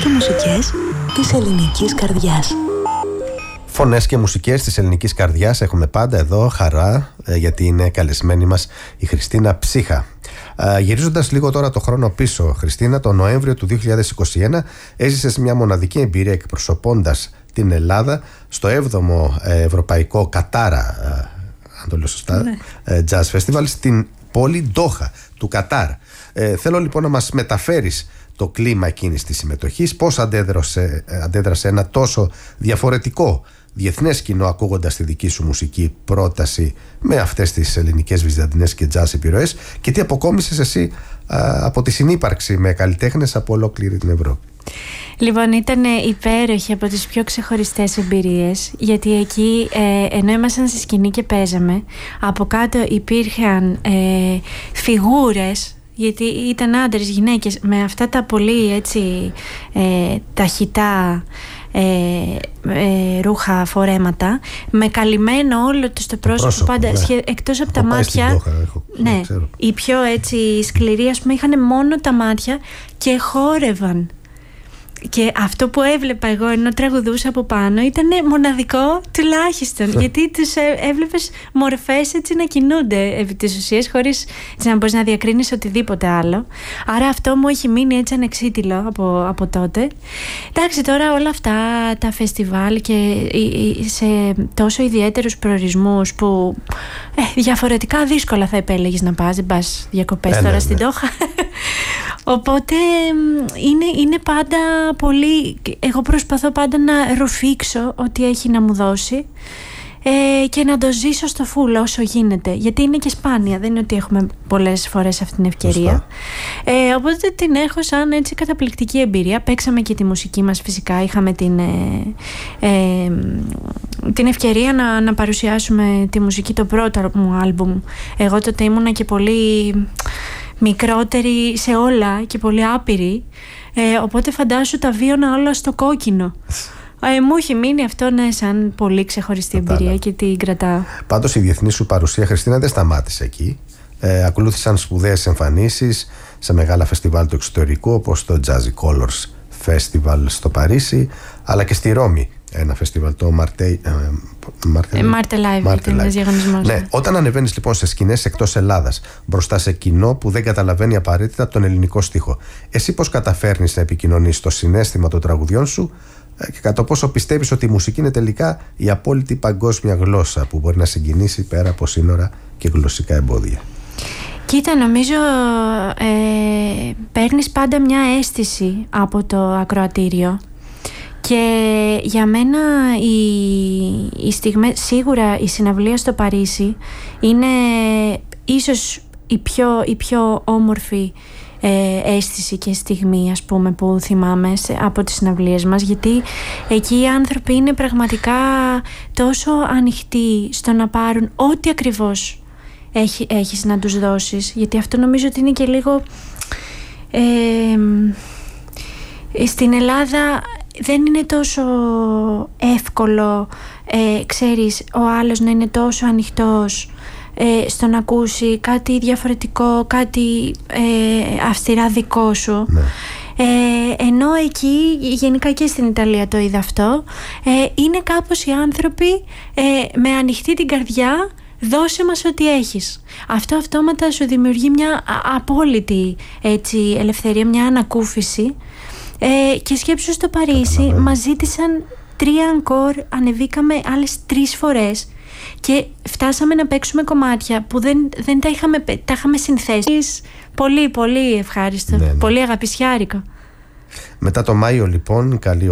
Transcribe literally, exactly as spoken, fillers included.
και μουσικές της ελληνικής καρδιάς. Φωνές και μουσικές της ελληνικής καρδιάς έχουμε πάντα εδώ χαρά, γιατί είναι καλεσμένη μας η Χριστίνα Ψύχα. Γυρίζοντας λίγο τώρα το χρόνο πίσω, Χριστίνα, το Νοέμβριο του δύο χιλιάδες είκοσι ένα έζησες μια μοναδική εμπειρία εκπροσωπώντας την Ελλάδα στο έβδομο Ευρωπαϊκό Κατάρα, αν το λέω σωστά, ναι. Jazz Festival στην πόλη Ντόχα του Κατάρ. Ε, θέλω λοιπόν να μας μεταφέρεις το κλίμα εκείνης της συμμετοχής, πώς αντέδρασε, αντέδρασε ένα τόσο διαφορετικό διεθνές κοινό ακούγοντας τη δική σου μουσική πρόταση με αυτές τις ελληνικές βυζαντινές και jazz επιρροές, και τι αποκόμισες εσύ α, από τη συνύπαρξη με καλλιτέχνες από ολόκληρη την Ευρώπη. Λοιπόν, ήταν υπέροχη, από τις πιο ξεχωριστές εμπειρίες, γιατί εκεί ε, ενώ ήμασταν στη σκηνή και παίζαμε, από κάτω υπήρχαν ε, φιγούρες, γιατί ήταν άντρες, γυναίκες, με αυτά τα πολύ έτσι ε, ταχυτά ε, ε, ρούχα, φορέματα, με καλυμμένο όλο το στο πρόσωπο, πρόσωπο πάντα, ναι. σχε, εκτός από έχω τα μάτια. Ντόχα, έχω, ναι, οι πιο έτσι σκληροί, ας πούμε, είχαν μόνο τα μάτια και χόρευαν. Και αυτό που έβλεπα εγώ ενώ τραγουδούσα από πάνω ήταν μοναδικό τουλάχιστον, γιατί τους έβλεπες μορφές έτσι να κινούνται επί της ουσίας, χωρίς έτσι να μπορείς να διακρίνεις οτιδήποτε άλλο. Άρα αυτό μου έχει μείνει έτσι ανεξίτηλο από, από τότε. Εντάξει, τώρα όλα αυτά τα φεστιβάλ και σε τόσο ιδιαίτερους προορισμούς που ε, διαφορετικά δύσκολα θα επέλεγες να πας, δεν πας διακοπές ε, τώρα ναι, στην Ντόχα. Οπότε είναι, είναι πάντα πολύ. Εγώ προσπαθώ πάντα να ρουφήξω ό,τι έχει να μου δώσει ε, και να το ζήσω στο φουλ όσο γίνεται. Γιατί είναι και σπάνια, δεν είναι ότι έχουμε πολλές φορές αυτή την ευκαιρία. Ε, οπότε την έχω σαν έτσι καταπληκτική εμπειρία. Παίξαμε και τη μουσική μας φυσικά. Είχαμε την, ε, ε, την ευκαιρία να, να παρουσιάσουμε τη μουσική, το πρώτο μου άλμπουμ. Εγώ τότε ήμουνα και πολύ μικρότερη σε όλα και πολύ άπειρη, ε, οπότε φαντάσου τα βίωνα όλα στο κόκκινο. ε, μου έχει μείνει αυτό, ναι, σαν πολύ ξεχωριστή εμπειρία και την κρατάω. Πάντως η διεθνή σου παρουσία, Χριστίνα, δεν σταμάτησε εκεί. ε, ακολούθησαν σπουδαίες εμφανίσεις σε μεγάλα φεστιβάλ του εξωτερικού, όπως το Jazzy Colors Festival στο Παρίσι, αλλά και στη Ρώμη ένα φεστιβάλ, το Marte Live, ήταν ένας διαγωνισμός. Ναι, όταν ανεβαίνεις λοιπόν σε σκηνές εκτός Ελλάδας, μπροστά σε κοινό που δεν καταλαβαίνει απαραίτητα τον ελληνικό στίχο, εσύ πώς καταφέρνεις να επικοινωνείς το συναίσθημα των τραγουδιών σου και κατά πόσο πιστεύεις ότι η μουσική είναι τελικά η απόλυτη παγκόσμια γλώσσα που μπορεί να συγκινήσει πέρα από σύνορα και γλωσσικά εμπόδια? Κοίτα, νομίζω ε, παίρνεις πάντα μια αίσθηση από το ακροατήριο. Και για μένα η, η στιγμή, σίγουρα η συναυλία στο Παρίσι είναι ίσως η πιο, η πιο όμορφη ε, αίσθηση και στιγμή, ας πούμε, που θυμάμαι σε, από τις συναυλίες μας, γιατί εκεί οι άνθρωποι είναι πραγματικά τόσο ανοιχτοί στο να πάρουν ό,τι ακριβώς έχει, έχεις να τους δώσεις, γιατί αυτό νομίζω ότι είναι και λίγο ε, στην Ελλάδα δεν είναι τόσο εύκολο, ε, ξέρεις, ο άλλος να είναι τόσο ανοιχτός ε, στο να ακούσει κάτι διαφορετικό, κάτι ε, αυστηρά δικό σου. Ναι. Ε, ενώ εκεί, γενικά και στην Ιταλία το είδα αυτό, ε, είναι κάπως οι άνθρωποι ε, με ανοιχτή την καρδιά, δώσε μας ό,τι έχεις. Αυτό αυτόματα σου δημιουργεί μια απόλυτη έτσι, ελευθερία, μια ανακούφιση. Ε, και σκέψου, στο Παρίσι μας ζήτησαν τρία ανκόρ, ανεβήκαμε άλλες τρεις φορές και φτάσαμε να παίξουμε κομμάτια που δεν, δεν τα, είχαμε, τα είχαμε συνθέσει. Πολύ πολύ ευχάριστο, ναι, ναι. Πολύ αγαπησιάρικο. Μετά το Μάιο λοιπόν, καλή